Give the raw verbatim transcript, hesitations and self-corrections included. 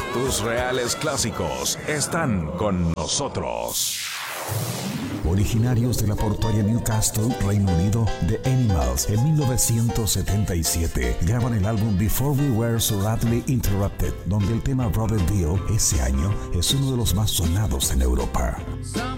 Tus reales clásicos están con nosotros. Originarios de la portuaria Newcastle, Reino Unido, The Animals, en mil novecientos setenta y siete graban el álbum Before We Were So Rudely Interrupted, donde el tema Brother Bill ese año es uno de los más sonados en Europa.